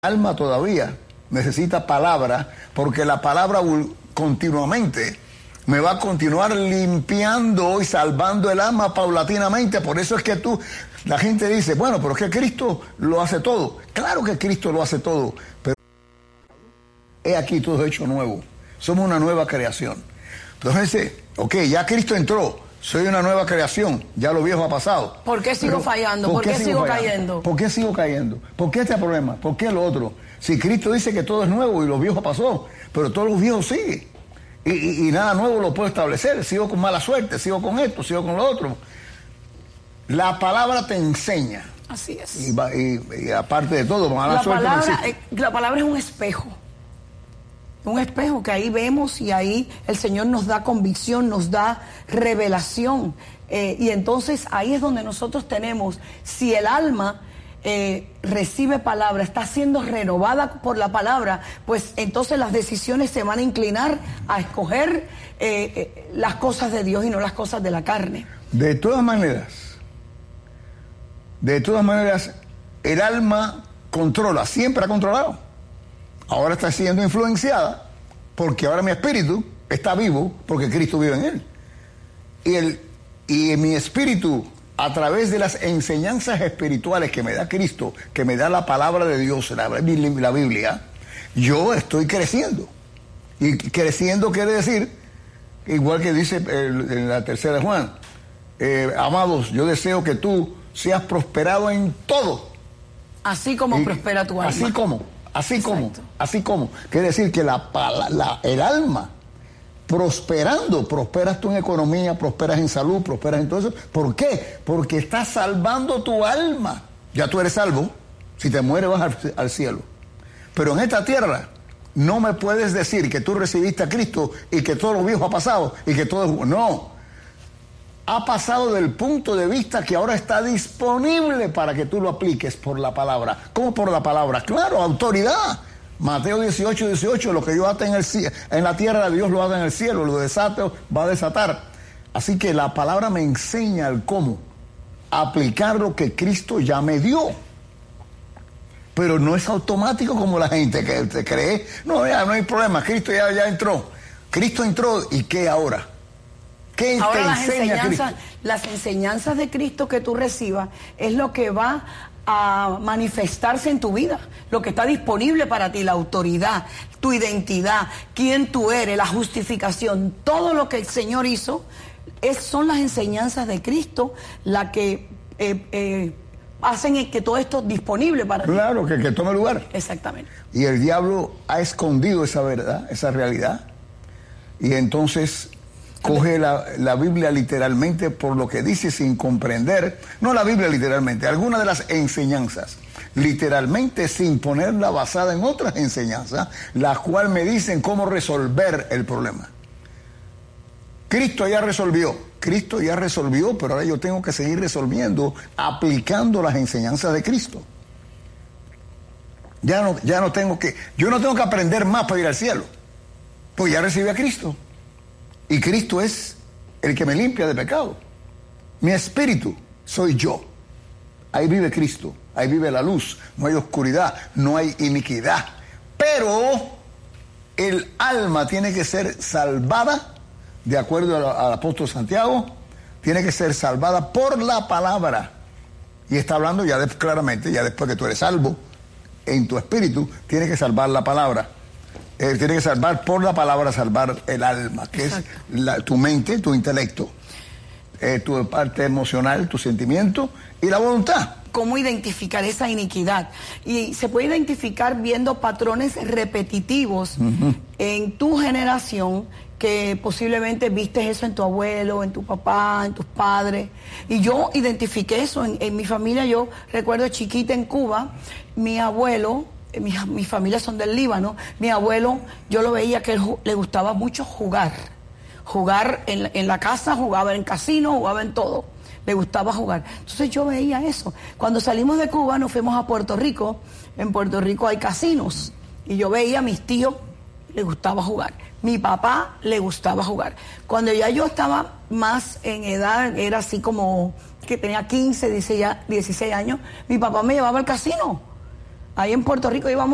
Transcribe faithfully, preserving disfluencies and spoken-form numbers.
alma todavía necesita palabra, porque la palabra continuamente me va a continuar limpiando y salvando el alma paulatinamente. Por eso es que tú, la gente dice, bueno, pero es que Cristo lo hace todo. Claro que Cristo lo hace todo, pero he aquí todo hecho nuevo. Somos una nueva creación. Entonces, ok, ya Cristo entró. Soy una nueva creación, ya lo viejo ha pasado. ¿Por qué sigo Pero, fallando? ¿Por, ¿por qué, qué sigo fallando? cayendo? ¿Por qué sigo cayendo? ¿Por qué este problema? ¿Por qué lo otro? Si Cristo dice que todo es nuevo y lo viejo pasó, pero todo lo viejo sigue. Y, y, y nada nuevo lo puedo establecer. Sigo con mala suerte, sigo con esto, sigo con lo otro. La palabra te enseña. Así es. Y, y, y aparte de todo, mala la suerte palabra, no eh, la palabra es un espejo. Un espejo que ahí vemos y ahí el Señor nos da convicción, nos da revelación. Eh, y entonces ahí es donde nosotros tenemos, si el alma eh, recibe palabra, está siendo renovada por la palabra, pues entonces las decisiones se van a inclinar a escoger eh, eh, las cosas de Dios y no las cosas de la carne. De todas maneras, de todas maneras, el alma controla, siempre ha controlado. Ahora está siendo influenciada porque ahora mi espíritu está vivo porque Cristo vive en él. Y, el, y mi espíritu, a través de las enseñanzas espirituales que me da Cristo, que me da la palabra de Dios, la, la Biblia, yo estoy creciendo. Y creciendo quiere decir, igual que dice el, en la tercera de Juan, eh, amados, yo deseo que tú seas prosperado en todo. Así como y, prospera tu alma. Así como. Así Exacto. como, así como. Quiere decir que la, la, el alma, prosperando, prosperas tú en economía, prosperas en salud, prosperas en todo eso. ¿Por qué? Porque estás salvando tu alma. Ya tú eres salvo. Si te mueres vas al, al cielo. Pero en esta tierra no me puedes decir que tú recibiste a Cristo y que todo lo viejo ha pasado y que todo es... No. Ha pasado del punto de vista que ahora está disponible para que tú lo apliques por la palabra. ¿Cómo por la palabra? Claro, autoridad. Mateo dieciocho, dieciocho, lo que yo ate en, el, en la tierra, Dios lo haga en el cielo, lo desato, va a desatar. Así que la palabra me enseña el cómo aplicar lo que Cristo ya me dio. Pero no es automático como la gente que te cree. No, ya no hay problema, Cristo ya, ya entró. Cristo entró, ¿y qué ahora? ¿Qué Ahora te las enseña enseñanzas, Cristo? las enseñanzas de Cristo que tú recibas es lo que va a manifestarse en tu vida, lo que está disponible para ti, la autoridad, tu identidad, quién tú eres, la justificación, todo lo que el Señor hizo, es, son las enseñanzas de Cristo las que eh, eh, hacen que todo esto disponible para ti. Claro, que, que tome lugar. Exactamente. Y el diablo ha escondido esa verdad, esa realidad, y entonces coge la, la Biblia literalmente por lo que dice sin comprender, no la Biblia literalmente, algunas de las enseñanzas, literalmente sin ponerla basada en otras enseñanzas, las cuales me dicen cómo resolver el problema. Cristo ya resolvió, Cristo ya resolvió, pero ahora yo tengo que seguir resolviendo, aplicando las enseñanzas de Cristo. Ya no, ya no tengo que, yo no tengo que aprender más para ir al cielo, pues ya recibí a Cristo. Y Cristo es el que me limpia de pecado. Mi espíritu soy yo. Ahí vive Cristo, ahí vive la luz. No hay oscuridad, no hay iniquidad. Pero el alma tiene que ser salvada, de acuerdo al, al apóstol Santiago, tiene que ser salvada por la palabra. Y está hablando ya de, claramente, ya después que tú eres salvo, en tu espíritu, tiene que salvar la palabra. Eh, tiene que salvar por la palabra, salvar el alma, que Exacto. es la, tu mente, tu intelecto, eh, tu parte emocional, tu sentimiento y la voluntad. ¿Cómo identificar esa iniquidad? Y se puede identificar viendo patrones repetitivos uh-huh. en tu generación, que posiblemente viste eso en tu abuelo, en tu papá, en tus padres. Y yo identifiqué eso en, en mi familia. Yo recuerdo chiquita en Cuba, mi abuelo... Mi, mi familia son del Líbano. Mi abuelo, yo lo veía que él, le gustaba mucho jugar. Jugar en, en la casa, jugaba en casino, jugaba en todo. Le gustaba jugar. Entonces yo veía eso. Cuando salimos de Cuba nos fuimos a Puerto Rico. En Puerto Rico hay casinos. Y yo veía a mis tíos, le gustaba jugar. Mi papá le gustaba jugar. Cuando ya yo estaba más en edad, era así como que tenía quince, dieciséis años, mi papá me llevaba al casino. Ahí en Puerto Rico íbamos